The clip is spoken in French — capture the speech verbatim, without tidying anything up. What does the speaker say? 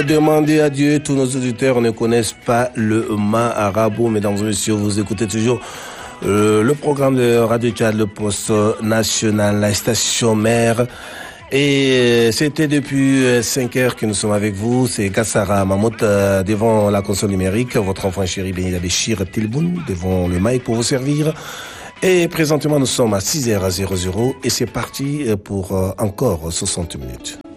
Demandez à Dieu, tous nos auditeurs ne connaissent pas le marabout. Mesdames et messieurs, vous écoutez toujours euh, le programme de Radio Tchad, le poste national, la station mère. Et c'était depuis cinq heures que nous sommes avec vous. C'est Gassara Mamout euh, devant la console numérique, votre enfant chéri Benida Béchir Tilboun devant le mic pour vous servir. Et présentement, nous sommes à six heures et c'est parti pour euh, encore soixante minutes.